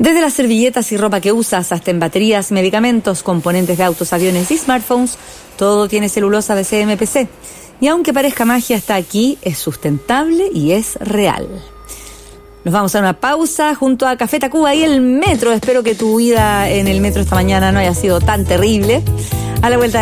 Desde las servilletas y ropa que usas hasta en baterías, medicamentos, componentes de autos, aviones y smartphones, todo tiene celulosa de CMPC. Y aunque parezca magia, está aquí, es sustentable y es real. Nos vamos a una pausa junto a Café Tacuba y el metro. Espero que tu vida en el metro esta mañana no haya sido tan terrible. A la vuelta